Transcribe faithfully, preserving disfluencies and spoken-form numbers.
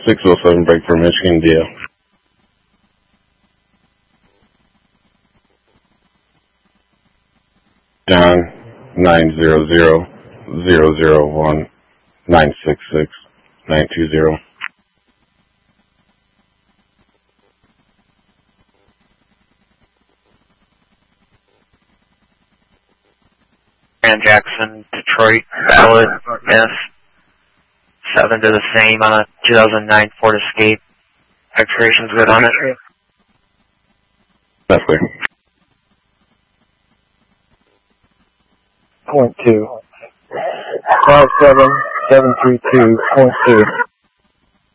six oh seven break for Michigan, D F. John, nine zero zero zero zero one nine six six nine two zero. Van Jackson, Detroit, valid, yes. Seven to the same on a two thousand nine Ford Escape. Expiration good on it. That's clear. Point two. Five seven seven three two point two.